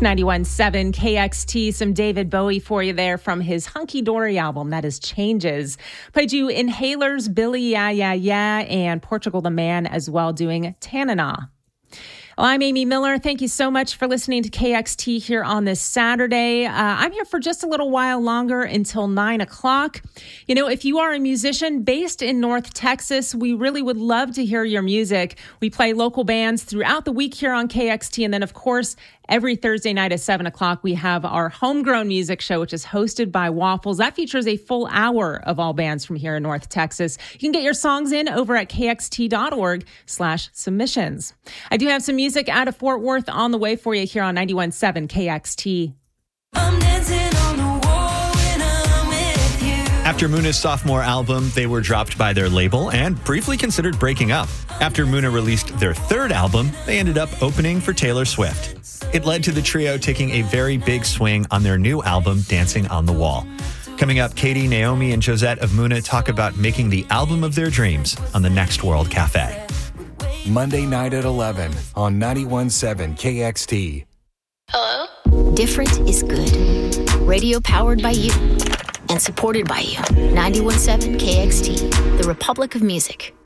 91.7 KXT. Some David Bowie for you there from his Hunky Dory album. That is Changes. Played you Inhalers, Billy Yeah Yeah Yeah, and Portugal the Man as well, doing Tanana. Well, I'm Amy Miller. Thank you so much for listening to KXT here on this Saturday. I'm here for just a little while longer until 9 o'clock. You know, if you are a musician based in North Texas, we really would love to hear your music. We play local bands throughout the week here on KXT. And then, of course, every Thursday night at 7 o'clock, we have our Homegrown Music Show, which is hosted by Waffles. That features a full hour of all bands from here in North Texas. You can get your songs in over at kxt.org/submissions. I do have some music out of Fort Worth on the way for you here on 91.7 KXT. After Muna's sophomore album, they were dropped by their label and briefly considered breaking up. After Muna released their third album, they ended up opening for Taylor Swift. It led to the trio taking a very big swing on their new album, Dancing on the Wall. Coming up, Katie, Naomi, and Josette of Muna talk about making the album of their dreams on the Next World Cafe. Monday night at 11 on 91.7 KXT. Hello? Different is good. Radio powered by you and supported by you. 91.7 KXT, the Republic of Music.